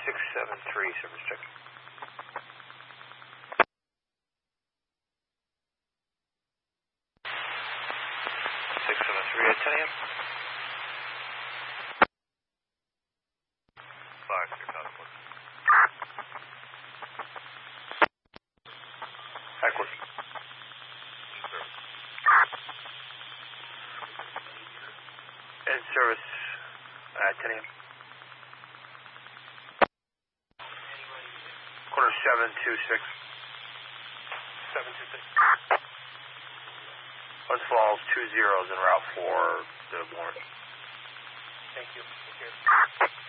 673, service check. 673 at 10 a.m. 5, 6 out of 4. Backward. In service at 10 a.m. Quarter 726. 726. West Falls 20 en route for the Warren. Thank you. Take care.